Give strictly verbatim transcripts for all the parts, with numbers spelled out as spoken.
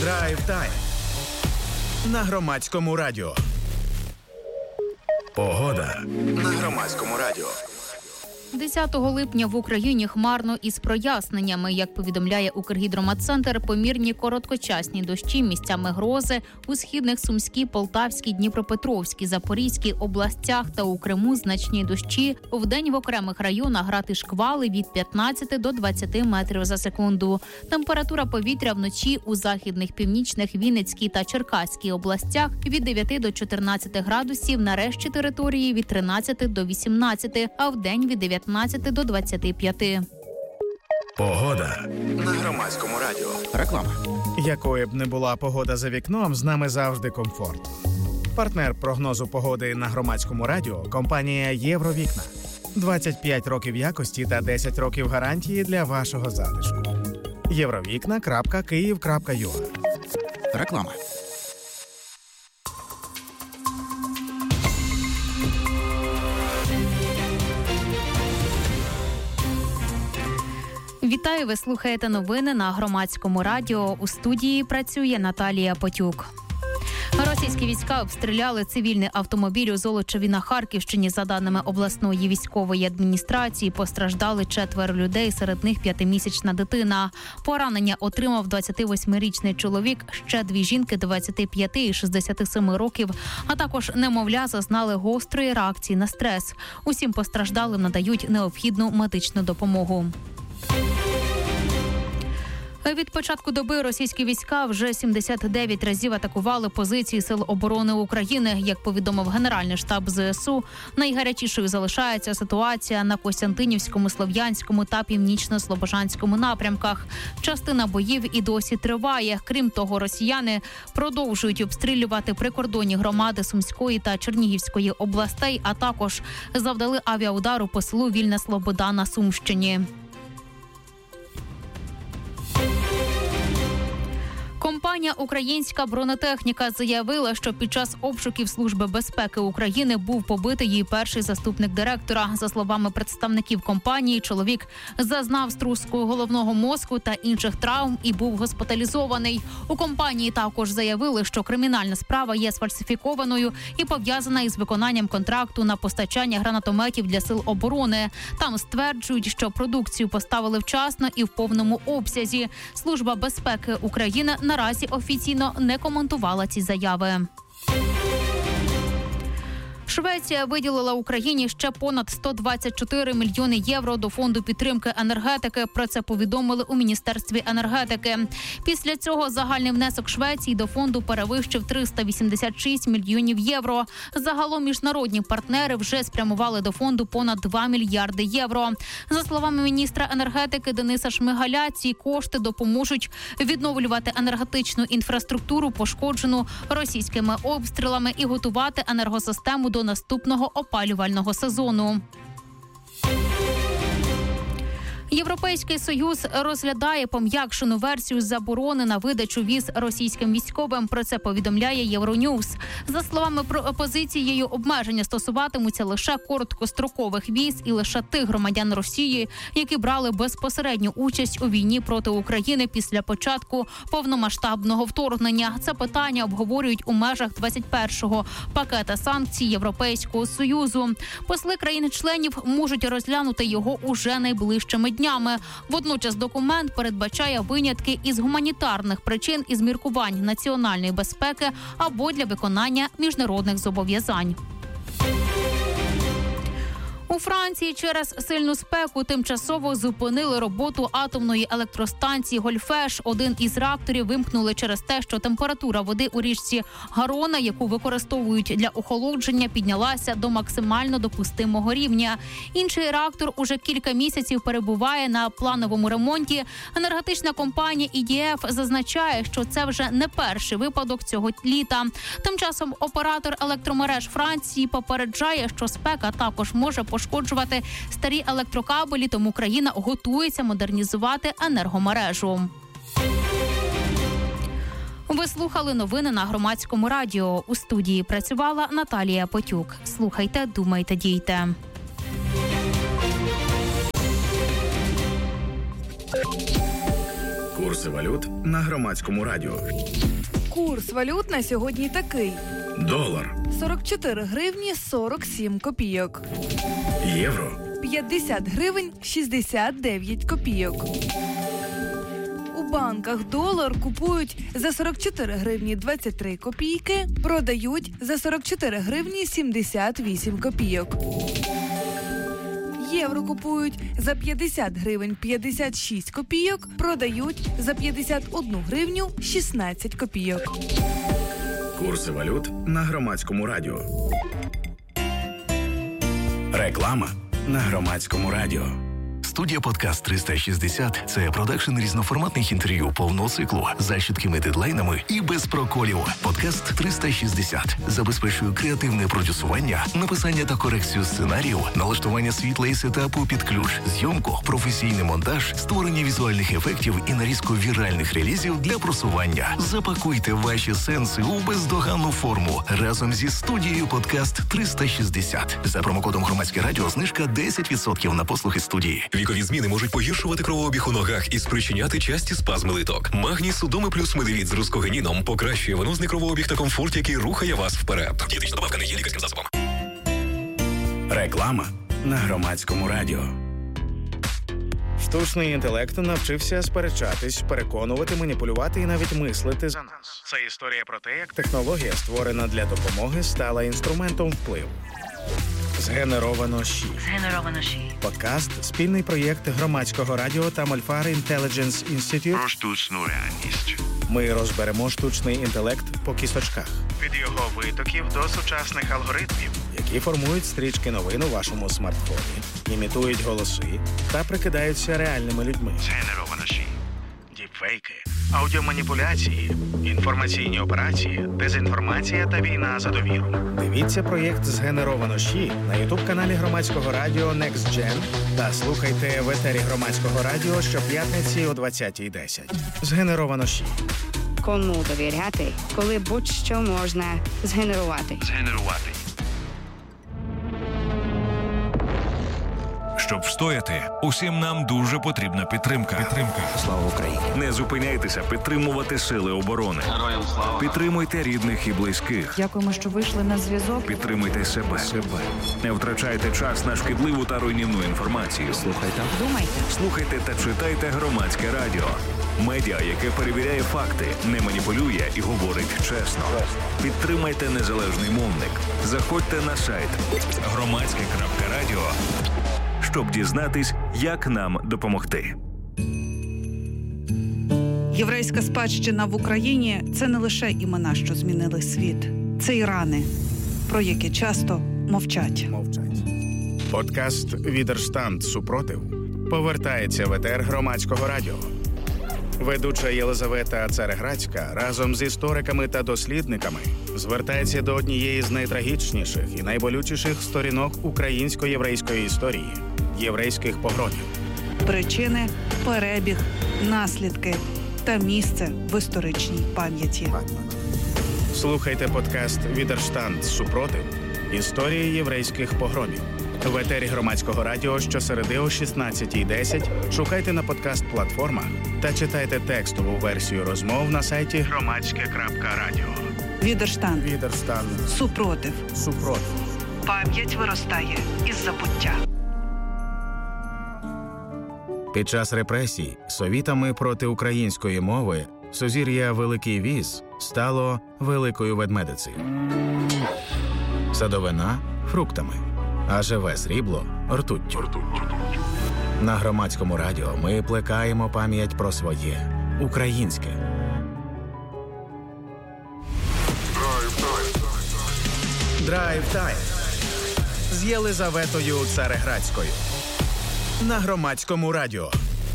Драйв Тайм на Громадському радіо. Погода на Громадському радіо. десятого липня в Україні хмарно із проясненнями. Як повідомляє Укргідрометцентр, помірні короткочасні дощі, місцями грози у східних Сумській, Полтавській, Дніпропетровській, Запорізькій областях та у Криму значні дощі. Вдень в окремих районах грати шквали від п'ятнадцяти до двадцяти метрів за секунду. Температура повітря вночі у західних, північних, Вінницькій та Черкаській областях від дев'яти до чотирнадцяти градусів, на решті території від тринадцяти до вісімнадцяти, а вдень від дев'ятнадцяти до двадцяти п'яти. Погода на Громадському радіо. Реклама. Якою б не була погода за вікном, з нами завжди комфорт. Партнер прогнозу погоди на Громадському радіо – компанія «Євровікна». двадцять п'ять років якості та десять років гарантії для вашого затишку. євровікна крапка київ крапка ю а. Реклама. Вітаю, ви слухаєте новини на Громадському радіо. У студії працює Наталія Потюк. Російські війська обстріляли цивільний автомобіль у Золочеві на Харківщині. За даними обласної військової адміністрації, постраждали четверо людей, серед них п'ятимісячна дитина. Поранення отримав двадцятивосьмирічний чоловік, ще дві жінки двадцяти п'яти і шістдесяти семи років, а також немовля зазнали гострої реакції на стрес. Усім постраждалим надають необхідну медичну допомогу. Від початку доби російські війська вже сімдесят дев'ять разів атакували позиції Сил оборони України. Як повідомив Генеральний штаб зе ес у, найгарячішою залишається ситуація на Костянтинівському, Слов'янському та Північно-Слобожанському напрямках. Частина боїв і досі триває. Крім того, росіяни продовжують обстрілювати прикордонні громади Сумської та Чернігівської областей, а також завдали авіаудару по селу Вільна Слобода на Сумщині. Компанія «Українська бронетехніка» заявила, що під час обшуків Служби безпеки України був побитий її перший заступник директора. За словами представників компанії, чоловік зазнав струску головного мозку та інших травм і був госпіталізований. У компанії також заявили, що кримінальна справа є сфальсифікованою і пов'язана із виконанням контракту на постачання гранатометів для Сил оборони. Там стверджують, що продукцію поставили вчасно і в повному обсязі. Служба безпеки України наразі офіційно не коментувала ці заяви. Швеція виділила Україні ще понад сто двадцять чотири мільйони євро до фонду підтримки енергетики. Про це повідомили у Міністерстві енергетики. Після цього загальний внесок Швеції до фонду перевищив триста вісімдесят шість мільйонів євро. Загалом міжнародні партнери вже спрямували до фонду понад два мільярди євро. За словами міністра енергетики Дениса Шмигаля, ці кошти допоможуть відновлювати енергетичну інфраструктуру, пошкоджену російськими обстрілами, і готувати енергосистему до наступного опалювального сезону. Європейський Союз розглядає пом'якшену версію заборони на видачу віз російським військовим. Про це повідомляє Євроньюз. За словами опозиції, обмеження стосуватимуться лише короткострокових віз і лише тих громадян Росії, які брали безпосередню участь у війні проти України після початку повномасштабного вторгнення. Це питання обговорюють у межах двадцять першого пакета санкцій Європейського Союзу. Посли країн-членів можуть розглянути його уже найближчими днями. Водночас документ передбачає винятки із гуманітарних причин, із міркувань національної безпеки або для виконання міжнародних зобов'язань. У Франції через сильну спеку тимчасово зупинили роботу атомної електростанції Гольфеш. Один із реакторів вимкнули через те, що температура води у річці Гарона, яку використовують для охолодження, піднялася до максимально допустимого рівня. Інший реактор уже кілька місяців перебуває на плановому ремонті. Енергетична компанія і ді еф зазначає, що це вже не перший випадок цього літа. Тим часом оператор електромереж Франції попереджає, що спека також може пошкоджувати старі електрокабелі, тому країна готується модернізувати енергомережу. Ви слухали новини на Громадському радіо. У студії працювала Наталія Потюк. Слухайте, думайте, дійте. Курс Курси валют на Громадському радіо. Курс валют на сьогодні такий. Долар сорок чотири гривні сорок сім копійок. Євро п'ятдесят гривень шістдесят дев'ять копійок. У банках долар купують за сорок чотири гривні двадцять три копійки, продають за сорок чотири гривні сімдесят вісім копійок. Євро купують за п'ятдесят гривень п'ятдесят шість копійок, продають за п'ятдесят одну гривню шістнадцять копійок. Курси валют на Громадському радіо. Реклама на Громадському радіо. Студія «Подкаст триста шістдесят» – це продакшн різноформатних інтерв'ю повного циклу за чіткими дедлайнами і без проколів. «Подкаст триста шістдесят» забезпечує креативне продюсування, написання та корекцію сценарію, налаштування світла і сетапу під ключ, зйомку, професійний монтаж, створення візуальних ефектів і нарізку віральних релізів для просування. Запакуйте ваші сенси у бездоганну форму разом зі студією «Подкаст триста шістдесят». За промокодом «Громадське радіо» знижка десять відсотків на послуги студії. Вікові зміни можуть погіршувати кровообіг у ногах і спричиняти часті спазми литок. Магній Судоми плюс медивіт з рускогеніном покращує венозний кровообіг та комфорт, який рухає вас вперед. Дієтична добавка не є лікарським засобом. Реклама на Громадському радіо. Штучний інтелект навчився сперечатись, переконувати, маніпулювати і навіть мислити за нас. Це історія про те, як технологія, створена для допомоги, стала інструментом впливу. Згенеровано ЩІ. Згенеровано ЩІ. Подкаст – спільний проєкт Громадського радіо та Мольфар Intelligence Institute про штучну реальність. Ми розберемо штучний інтелект по кісточках. Від його витоків до сучасних алгоритмів, які формують стрічки новин у вашому смартфоні, імітують голоси та прикидаються реальними людьми. Згенеровано ЩІ. Діпфейки, аудіоманіпуляції, інформаційні операції, дезінформація та війна за довіру. Дивіться проєкт «Згенеровано ЩІ» на ютуб-каналі Громадського радіо Next Gen та слухайте в етері Громадського радіо щоп'ятниці о двадцятій десять. «Згенеровано ЩІ». Кому довіряти, коли будь-що можна згенерувати? Згенерувати. Щоб встояти, усім нам дуже потрібна підтримка. Підтримка. Слава Україні! Не зупиняйтеся підтримувати сили оборони. Героям слава! Підтримуйте рідних і близьких. Дякуємо, що вийшли на зв'язок. Підтримуйте себе. себе. Не втрачайте час на шкідливу та руйнівну інформацію. Слухайте. Думайте. Слухайте та читайте Громадське радіо. Медіа, яке перевіряє факти, не маніпулює і говорить чесно. Підтримайте незалежний мовник. Заходьте на сайт громадське крапка радіо, щоб дізнатись, як нам допомогти. Єврейська спадщина в Україні – це не лише імена, що змінили світ. Це і рани, про які часто мовчать. Мовчать. Подкаст «Відерштанд. Супротив» повертається в етер Громадського радіо. Ведуча Єлизавета Цареградська разом з істориками та дослідниками звертається до однієї з найтрагічніших і найболючіших сторінок українсько-єврейської історії – єврейських погромів. Причини, перебіг, наслідки та місце в історичній пам'яті. Слухайте подкаст «Відерштанд. Супротив. Історії єврейських погромів». В етері Громадського радіо щосереди о шістнадцятій десять шукайте на подкаст-платформах та читайте текстову версію розмов на сайті громадське крапка радіо. Відерштанд. Відерштанд. Супротив. Супротив. Пам'ять виростає із забуття. Під час репресій совітами проти української мови сузір'я Великий Віз стало Великою Ведмедицею. Садовина – фруктами, а живе срібло – ртуттю. На Громадському радіо ми плекаємо пам'ять про своє – українське. Драйв-тайм з Єлизаветою Цареградською на Громадському радіо.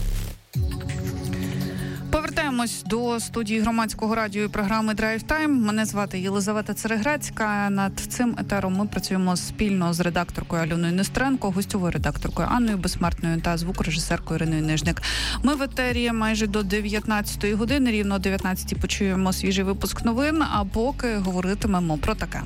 Повертаємось до студії Громадського радіо і програми «Драйв Тайм». Мене звати Єлизавета Цареградська. Над цим етером ми працюємо спільно з редакторкою Альоною Нестеренко, гостьовою редакторкою Анною Безсмертною та звукорежисеркою Іриною Нижник. Ми в етері майже до дев'ятнадцятої години, рівно о дев'ятнадцятій почуємо свіжий випуск новин, а поки говоритимемо про таке.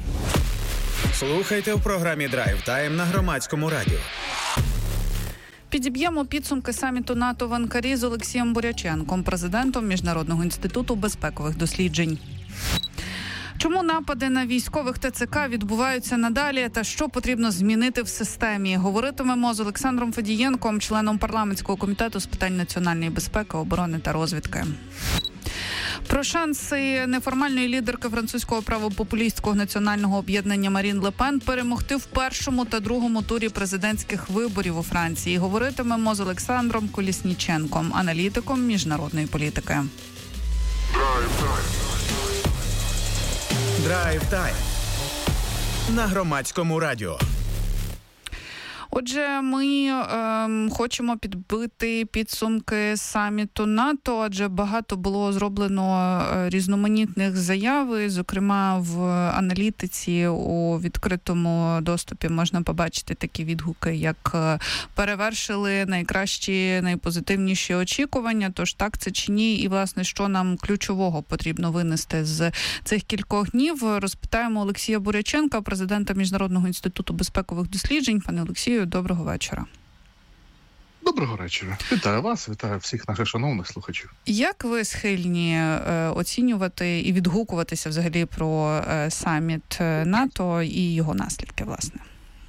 Слухайте в програмі «Драйв Тайм» на Громадському радіо. Підіб'ємо підсумки саміту НАТО в Анкарі з Олексієм Буряченком, президентом Міжнародного інституту безпекових досліджень. Чому напади на військових ТЦК відбуваються надалі та що потрібно змінити в системі? Говоритимемо з Олександром Федієнком, членом парламентського комітету з питань національної безпеки, оборони та розвідки. Про шанси неформальної лідерки французького правопопулістського національного об'єднання Марін Ле Пен перемогти в першому та другому турі президентських виборів у Франції. Говоритимемо з Олександром Колісніченком, аналітиком міжнародної політики. Драйв-тайм на Громадському радіо. Отже, ми е, хочемо підбити підсумки саміту НАТО, адже багато було зроблено різноманітних заяв, зокрема в аналітиці у відкритому доступі можна побачити такі відгуки, як перевершили найкращі, найпозитивніші очікування, тож так це чи ні, і власне, що нам ключового потрібно винести з цих кількох днів, розпитаємо Олексія Буряченка, президента Міжнародного інституту безпекових досліджень. Пане Олексію, доброго вечора. Доброго вечора. Вітаю вас, вітаю всіх наших шановних слухачів. Як ви схильні е, оцінювати і відгукуватися взагалі про е, саміт НАТО і його наслідки, власне?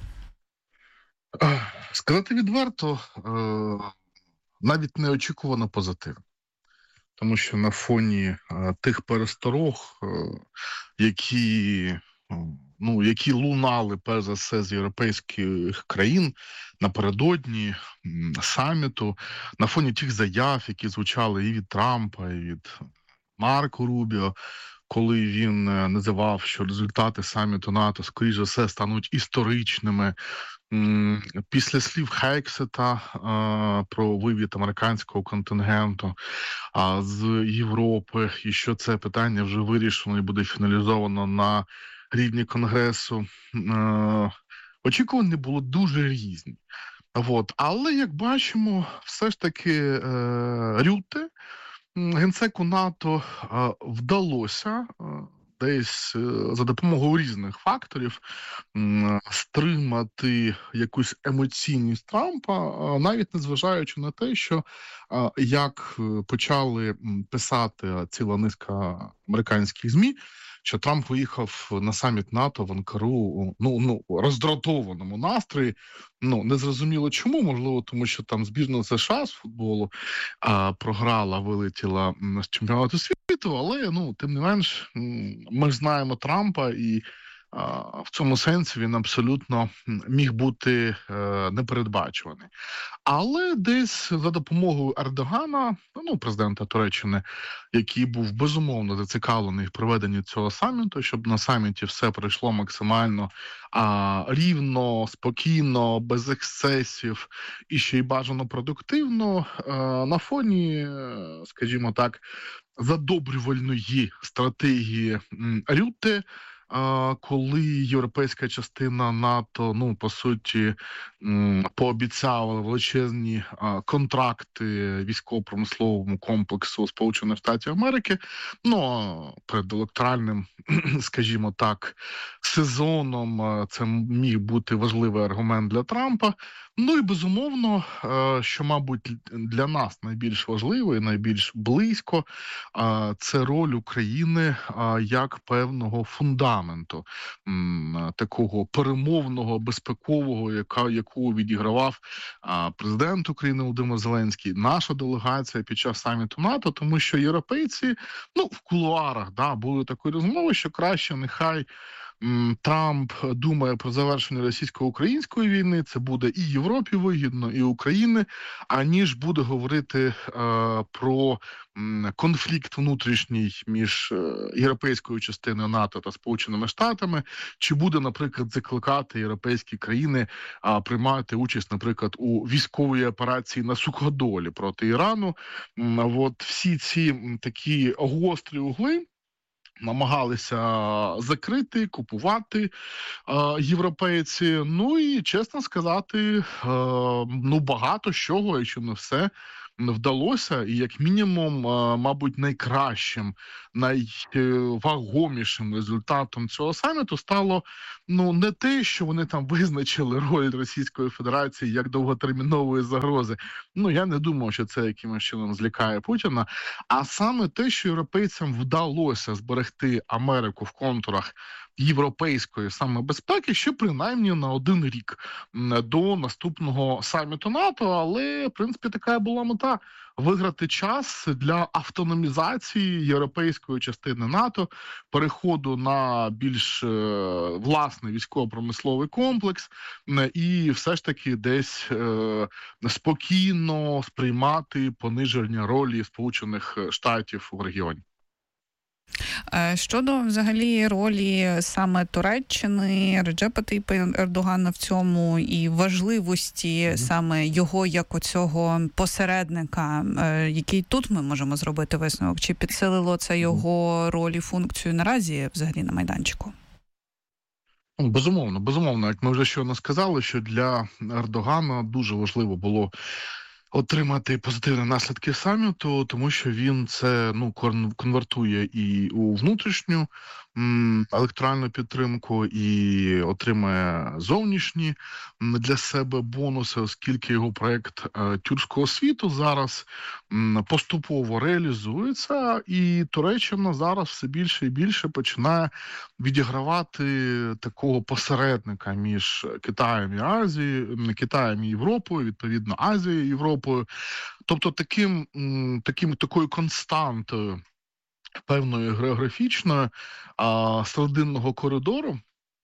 Сказати відверто, е, навіть неочікувано позитивно. Тому що на фоні е, тих пересторог, е, які... Е, Ну, які лунали, перш за все, з європейських країн напередодні саміту, на фоні тих заяв, які звучали і від Трампа, і від Марко Рубіо, коли він називав, що результати саміту НАТО, скоріш за все, стануть історичними. Після слів Хексета про вивід американського контингенту з Європи, і що це питання вже вирішено і буде фіналізовано на рівні Конгресу, е- очікування було дуже різні. От. Але, як бачимо, все ж таки е- Рютте, генсеку НАТО, е- вдалося е- десь е- за допомогою різних факторів е- стримати якусь емоційність Трампа, е- навіть незважаючи на те, що е- як почали писати ціла низка американських ЗМІ, що Трамп виїхав на саміт НАТО в Анкару ну, ну, роздратованому настрої. Ну, незрозуміло чому, можливо, тому що там збірна США з футболу а, програла, вилетіла з чемпіонату світу, але, ну, тим не менш, ми ж знаємо Трампа, і а, в цьому сенсі він абсолютно міг бути е, непередбачуваний. Але десь за допомогою Ердогана, ну, президента Туреччини, який був безумовно зацікавлений в проведенні цього саміту, щоб на саміті все пройшло максимально а, рівно, спокійно, без ексцесів і ще й бажано продуктивно, а, на фоні, скажімо так, задобрювальної стратегії Рютте, коли європейська частина НАТО, ну, по суті, пообіцяла величезні контракти військово-промисловому комплексу Сполучених Штатів Америки, ну, перед електоральним, скажімо так, сезоном це міг бути важливий аргумент для Трампа. Ну і, безумовно, що, мабуть, для нас найбільш важливо і найбільш близько, це роль України як певного фундаменту, такого перемовного, безпекового, яка, яку відігравав президент України Володимир Зеленський, наша делегація під час саміту НАТО, тому що європейці, ну, в кулуарах, да, були такі розмови, що краще нехай Трамп думає про завершення російсько-української війни, це буде і Європі вигідно, і Україні, аніж буде говорити е, про м, конфлікт внутрішній між е, європейською частиною НАТО та Сполученими Штатами, чи буде, наприклад, закликати європейські країни е, приймати участь, наприклад, у військовій операції на Суходолі проти Ірану. М, от всі ці м, такі гострі угли намагалися закрити, купувати е, європейці. Ну і, чесно сказати, е, ну багато з чого, якщо не все, вдалося, і як мінімум, мабуть, найкращим, найвагомішим результатом цього саміту стало, ну, не те, що вони там визначили роль Російської Федерації як довготермінової загрози. Ну, я не думав, що це якимось чином злякає Путіна, а саме те, що європейцям вдалося зберегти Америку в контурах європейської саме безпеки ще принаймні на один рік до наступного саміту НАТО, але, в принципі, така була мета – виграти час для автономізації європейської частини НАТО, переходу на більш е, власний військово-промисловий комплекс е, і все ж таки десь е, спокійно сприймати пониження ролі Сполучених Штатів у регіоні. Щодо взагалі ролі саме Туреччини, Реджепа Тайпа Ердогана в цьому і важливості mm-hmm. саме його як оцього посередника, який тут ми можемо зробити висновок, чи підсилило це його роль і функцію наразі взагалі на майданчику? Безумовно, безумовно. Як ми вже щойно сказали, що для Ердогана дуже важливо було отримати позитивні наслідки саміту, тому що він це, ну, конвертує і у внутрішню м, електоральну підтримку, і отримає зовнішні для себе бонуси, оскільки його проєкт е, тюркського світу зараз м, поступово реалізується, і Туреччина зараз все більше і більше починає відігравати такого посередника між Китаєм і Азією, Китаєм і Європою, відповідно Азією і Європою. Тобто таким, таким, такою константою певною географічною а, серединного коридору.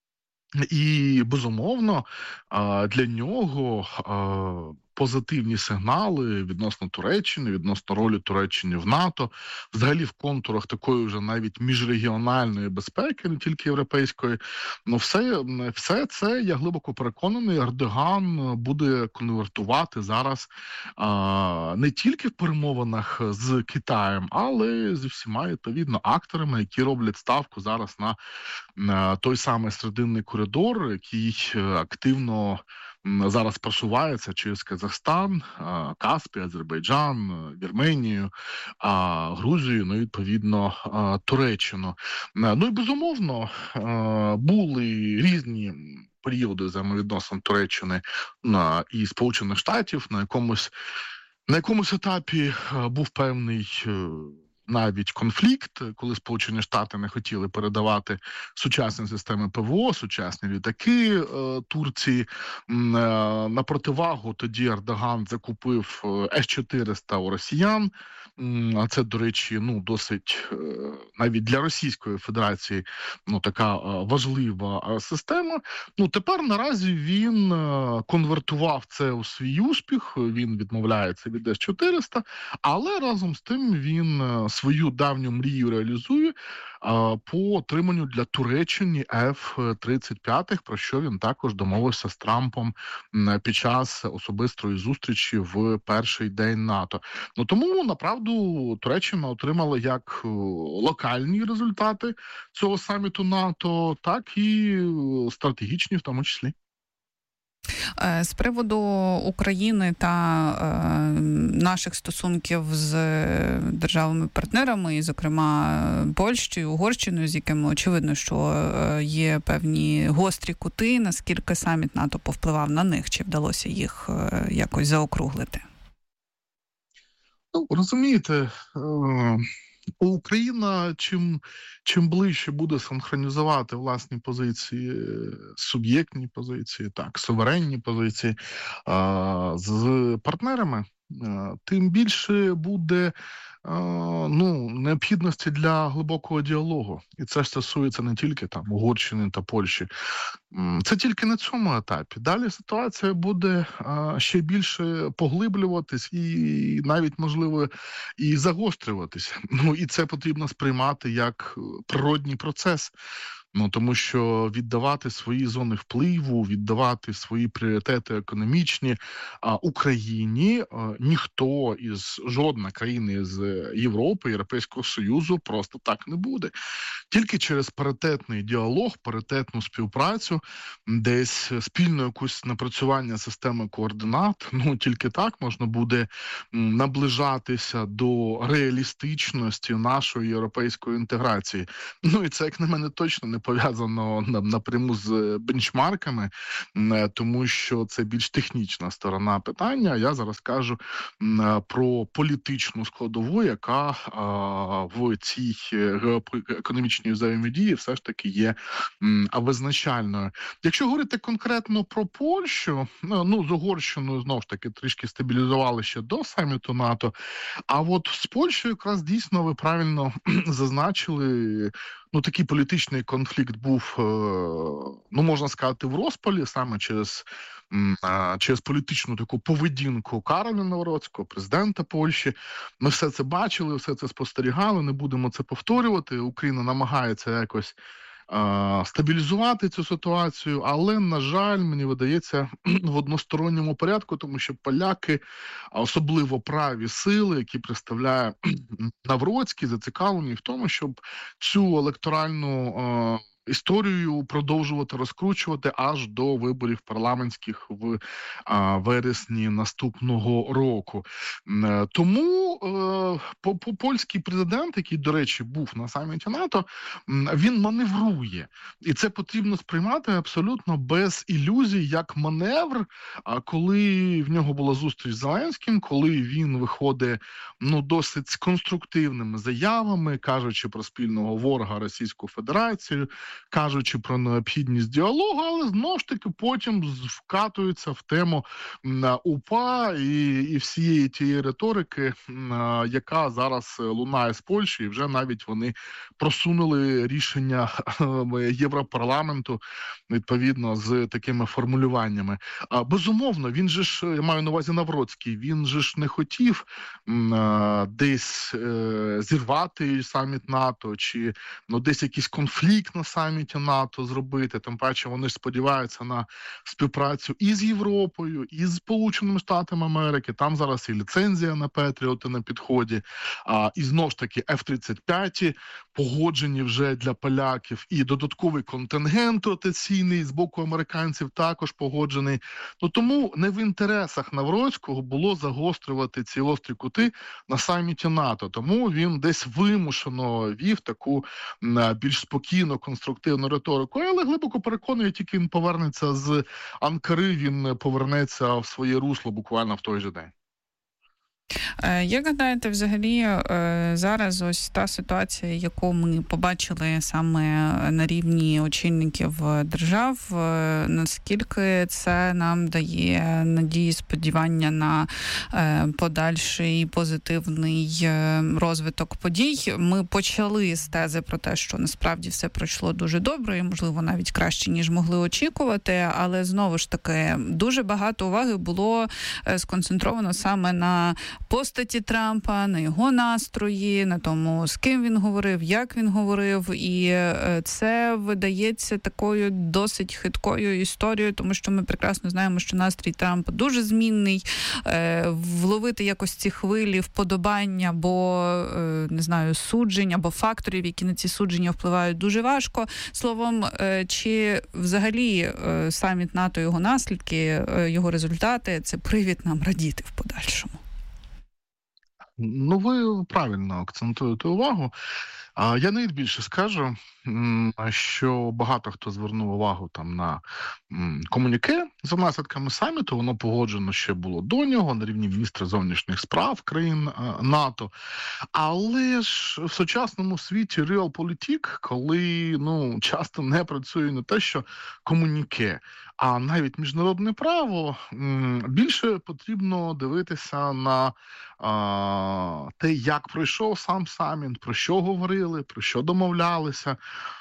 І, безумовно, а, для нього а, позитивні сигнали відносно Туреччини, відносно ролі Туреччини в НАТО, взагалі в контурах такої вже навіть міжрегіональної безпеки, не тільки європейської. Ну, все, все це, я глибоко переконаний, Ердоган буде конвертувати зараз а, не тільки в перемовинах з Китаєм, але зі всіма, відповідно, акторами, які роблять ставку зараз на, на той самий серединний коридор, який активно зараз просувається через Казахстан, Каспій, Азербайджан, Вірменію, Грузію, ну, відповідно, Туреччину. Ну і, безумовно, були різні періоди взаємовідносин Туреччини і Сполучених Штатів. На якомусь, на якомусь етапі був певний навіть конфлікт, коли Сполучені Штати не хотіли передавати сучасні системи ПВО, сучасні літаки е, Турції. Е, на противагу тоді Ердоган закупив С чотириста у росіян. А це, до речі, ну, досить е, навіть для Російської Федерації, ну, така е, важлива система. Ну, тепер наразі він е, конвертував це у свій успіх, він відмовляється від С чотириста, але разом з тим він е, свою давню мрію реалізує а, по отриманню для Туреччини Ф тридцять п'ять, про що він також домовився з Трампом під час особистої зустрічі в перший день НАТО. Ну, тому, направду, Туреччина отримала як локальні результати цього саміту НАТО, так і стратегічні в тому числі. З приводу України та е, наших стосунків з державами-партнерами, і, зокрема, Польщею, Угорщиною, з якими очевидно, що є певні гострі кути, наскільки саміт НАТО повпливав на них, чи вдалося їх е, якось заокруглити? Ну, розумієте, е- Україна чим, чим ближче буде синхронізувати власні позиції, суб'єктні позиції, так, суверенні позиції а, з партнерами, а, тим більше буде а, ну, необхідності для глибокого діалогу. І це стосується не тільки там Угорщини та Польщі. Це тільки на цьому етапі. Далі ситуація буде а, ще більше поглиблюватись і навіть, можливо, і загострюватися. Ну, і це потрібно сприймати як природній процес. Ну, тому що віддавати свої зони впливу, віддавати свої пріоритети економічні а, Україні а, ніхто із, жодна країна з Європи, Європейського Союзу просто так не буде. Тільки через паритетний діалог, паритетну співпрацю десь спільну якусь напрацювання системи координат. Ну, тільки так можна буде наближатися до реалістичності нашої європейської інтеграції. Ну, і це, як на мене, точно не пов'язано напряму з бенчмарками, тому що це більш технічна сторона питання. Я зараз кажу про політичну складову, яка в цій геоекономічній взаємодії все ж таки є визначальною. Якщо говорити конкретно про Польщу, ну, з Угорщиною, знову ж таки, трішки стабілізували ще до саміту НАТО, а от з Польщею якраз дійсно ви правильно зазначили, ну, такий політичний конфлікт був, ну, можна сказати, в розпалі, саме через, через політичну таку поведінку Кароля Навроцького, президента Польщі. Ми все це бачили, все це спостерігали, не будемо це повторювати. Україна намагається якось стабілізувати цю ситуацію, але, на жаль, мені видається, в односторонньому порядку, тому що поляки, особливо праві сили, які представляє Навроцький, зацікавлені в тому, щоб цю електоральну історію продовжувати розкручувати аж до виборів парламентських в а, вересні наступного року. Тому е, польський президент, який, до речі, був на саміті НАТО, він маневрує. І це потрібно сприймати абсолютно без ілюзій, як маневр, а коли в нього була зустріч з Зеленським, коли він виходить, ну, досить з конструктивними заявами, кажучи про спільного ворога Російську Федерацію, кажучи про необхідність діалогу, але знову ж таки потім вкатується в тему УПА і, і всієї тієї риторики, яка зараз лунає з Польщі, і вже навіть вони просунули рішення Європарламенту відповідно з такими формулюваннями. Безумовно, він же ж, я маю на увазі Навроцький, він же ж не хотів десь зірвати саміт НАТО, чи, ну, десь якийсь конфлікт на саміті НАТО зробити, тим паче вони ж сподіваються на співпрацю і з Європою, і з Сполученими Штатами Америки, там зараз і ліцензія на Петріоти на підході, а, і знову ж таки еф тридцять п'ять погоджені вже для поляків, і додатковий контингент ротаційний з боку американців також погоджений. Ну, тому не в інтересах Навроцького було загострювати ці острі кути на саміті НАТО, тому він десь вимушено вів таку більш спокійно, конструктивну риторику, але глибоко переконую, тільки він повернеться з Анкари, він повернеться в своє русло буквально в той же день. Як гадаєте, взагалі, зараз ось та ситуація, яку ми побачили саме на рівні очільників держав, наскільки це нам дає надії, сподівання на подальший позитивний розвиток подій? Ми почали з тези про те, що насправді все пройшло дуже добре і, можливо, навіть краще, ніж могли очікувати, але, знову ж таки, дуже багато уваги було сконцентровано саме на постаті Трампа, на його настрої, на тому, з ким він говорив, як він говорив, і це видається такою досить хиткою історією, тому що ми прекрасно знаємо, що настрій Трампа дуже змінний, вловити якось ці хвилі вподобання або, не знаю, суджень, або факторів, які на ці судження впливають, дуже важко. Словом, чи взагалі саміт НАТО, його наслідки, його результати, це привід нам радіти в подальшому? Ну, ви правильно акцентуєте увагу. А я навіть більше скажу, що багато хто звернув увагу там на комюніке за наслідками саміту, воно погоджено ще було до нього на рівні міністра зовнішніх справ країн НАТО. Але ж в сучасному світі реалполітик, коли, ну, часто не працює не те, що комюніке, а навіть міжнародне право, більше потрібно дивитися на а, те, як пройшов сам саміт, про що говорили, про що домовлялися.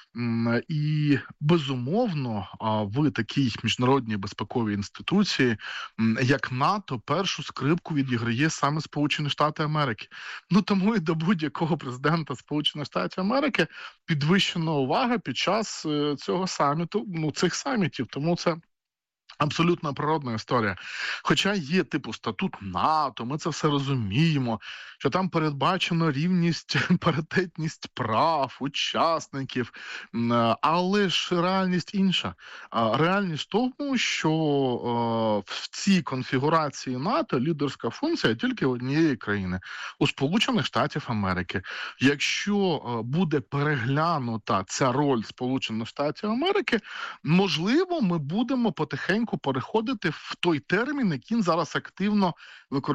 І, безумовно, в такій міжнародній безпековій інституції, як НАТО, першу скрипку відіграє саме Сполучені Штати Америки. Ну, тому і до будь-якого президента Сполучених Штатів Америки підвищена увага під час цього саміту, ну, цих самітів. Тому це Абсолютно природна історія. Хоча є, типу, статут НАТО, ми це все розуміємо, що там передбачено рівність, паритетність прав, учасників, але ж реальність інша. Реальність в тому, що в цій конфігурації НАТО лідерська функція тільки однієї країни – у Сполучених Штатів Америки. Якщо буде переглянута ця роль Сполучених Штатів Америки, можливо, ми будемо потихеньку переходити в той термін, який зараз активно використовується